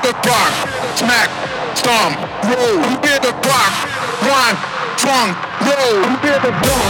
the clock. Smack, stomp, roll. You hear the clock. Grind, drunk, roll. You hear the drum.